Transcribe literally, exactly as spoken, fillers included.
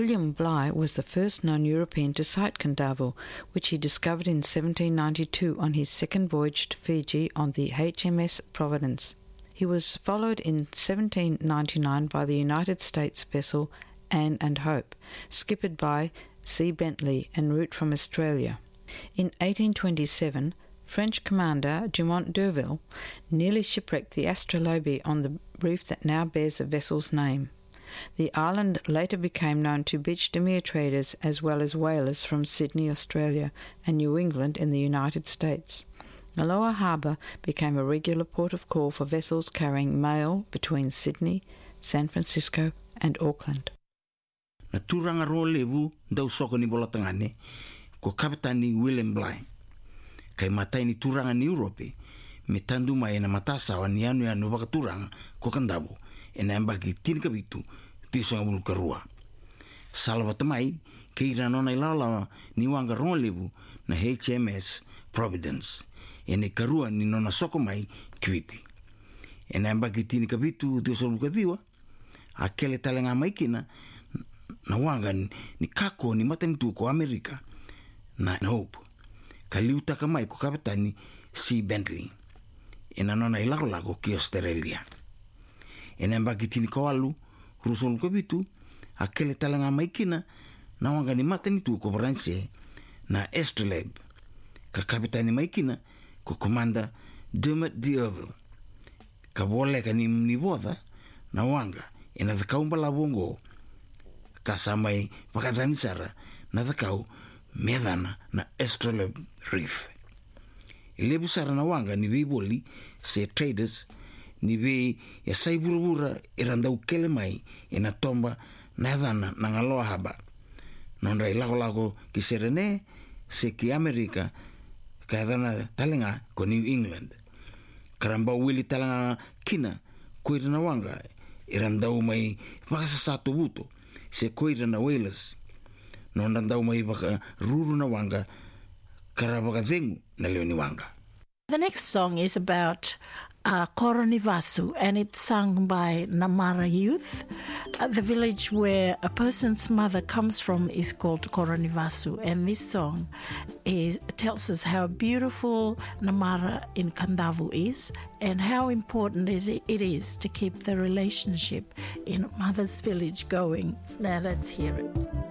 William Bligh was the first known European to sight Kandavo, which he discovered in seventeen ninety-two on his second voyage to Fiji on the H M S Providence. He was followed in seventeen ninety-nine by the United States vessel Anne and Hope, skippered by C. Bentley en route from Australia. In eighteen twenty-seven, French commander Dumont d'Urville nearly shipwrecked the Astrolabe on the reef that now bears the vessel's name. The island later became known to beach demure traders as well as whalers from Sydney, Australia, and New England in the United States. Aloha Harbour became a regular port of call for vessels carrying mail between Sydney, San Francisco and Auckland. Na turanga ro levu dau soko ni bolatangane ko kapitani William Bligh. Kai matai ni turanga ni Europe me tandu mai na matasa wa ni anu ya no turanga ko Kandavo ena embaki tin kabitu tisonga bulu karua. Salva tamai ke ira nona ilala ni wanga ro levu na H M S Providence. Ene karua ni nona soko mai kwiti. Ena embaki tin kabitu tisonga bulu kadiwa akele talenga maikina na wanga ni kako ni matani tu ko Amerika na Hope. Kaliuta kamai ko kapitani C. Bentley. Ena nona ilako lako ki Australia. Ena mbakitini ko alu rusol ko bitu akele talanga maikina na wanga ni matani tu ko branche na Astrolabe. Ka kapitani maikina ko komanda Dumont d'Urville. Ka wole ka ni ni voda na wanga ena thakaumba la bongo kasamai pakatani sara na thakau medana na Astrolabe Reef. Ilebu sara na wanga ni viboli se traders ni ve ya saiburubura irandau kele mai ina tomba na dhana na ngaloa haba. Nondra ilako lako ki serene se ki Amerika ka dhana talenga ko New England. Karamba wili talanga kina kuira na wanga irandau mai wakasasato buto se kuira na whalers. Nondra ndau mai waka ruru na wanga karabaka dhengu na leo ni wanga. The next song is about uh, Koronivasu, and it's sung by Namara youth. Uh, the village where a person's mother comes from is called Koronivasu, and this song is, tells us how beautiful Namara in Kandavo is and how important is it, it is to keep the relationship in mother's village going. Now let's hear it.